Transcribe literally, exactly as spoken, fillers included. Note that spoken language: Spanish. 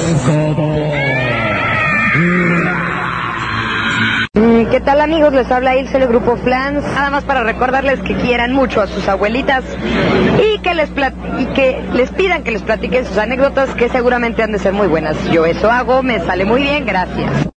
¿Qué tal, amigos? Les habla Ilse del Grupo Flans. Nada más para recordarles que quieran mucho a sus abuelitas y que les plat y que les pidan que les platiquen sus anécdotas, que seguramente han de ser muy buenas. Yo eso hago, me sale muy bien, gracias.